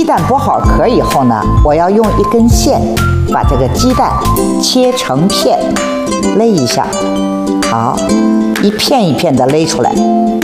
蛋剥好壳以后呢，我要用一根线把这个鸡蛋切成片，勒一下，好，一片一片的勒出来。